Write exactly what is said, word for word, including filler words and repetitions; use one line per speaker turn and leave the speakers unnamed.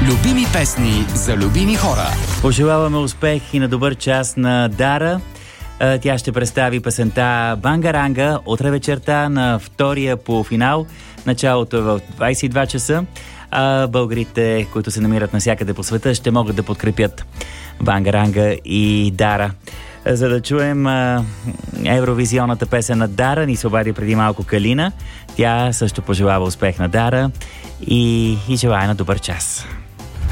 Любими песни за любими хора.
Пожелаваме успех и на добър час на Дара. Тя ще представи песента Бангаранга утре вечерта на втория полуфинал. Началото е в двайсет и два часа. А българите, които се намират навсякъде по света, ще могат да подкрепят Бангаранга и Дара. За да чуем а, евровизионната песен на Дара, ни се обади преди малко Калина. Тя също пожелава успех на Дара и, и желая на добър час.